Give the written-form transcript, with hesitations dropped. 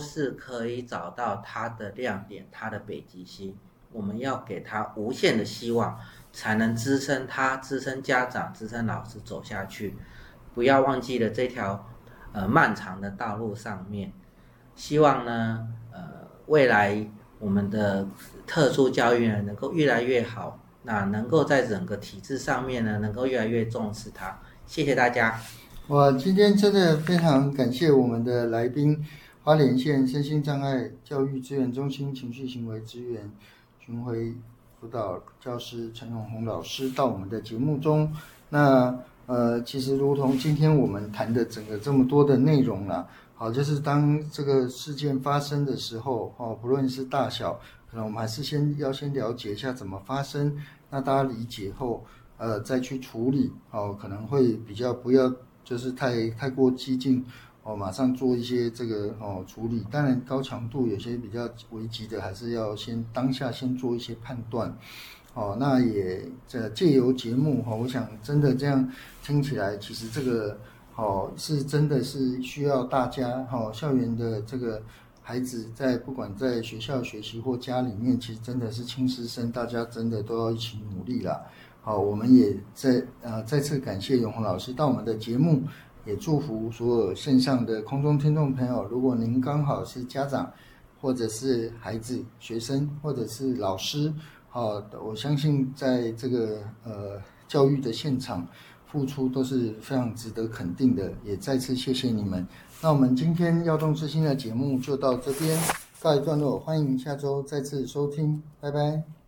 是可以找到它的亮点，它的北极星。我们要给他无限的希望，才能支撑他、支撑家长、支撑老师走下去。不要忘记了这条漫长的道路上面。希望呢未来我们的特殊教育呢能够越来越好，那能够在整个体制上面呢能够越来越重视它。谢谢大家。 我今天真的非常感谢我们的来宾，花莲县身心障碍教育资源中心情绪行为资源巡回辅导教师陈永宏老师到我们的节目中。那其实如同今天我们谈的整个这么多的内容啦，好，就是当这个事件发生的时候，不论是大小，可能我们还是先了解一下怎么发生，那大家理解后，再去处理，可能会比较不要就是太过激进，马上做一些这个处理。当然高强度有些比较危急的，还是要当下先做一些判断。那也借由节目，我想真的这样听起来，其实这个是真的是需要大家校园的这个孩子不管在学校学习或家里面，其实真的是亲师生，大家真的都要一起努力啦。好，我们也再次感谢永宏老师到我们的节目，也祝福所有线上的空中听众朋友，如果您刚好是家长，或者是孩子、学生，或者是老师，我相信在这个教育的现场付出都是非常值得肯定的，也再次谢谢你们。那我们今天耀动之星的节目就到这边告一段落，欢迎下周再次收听，拜拜。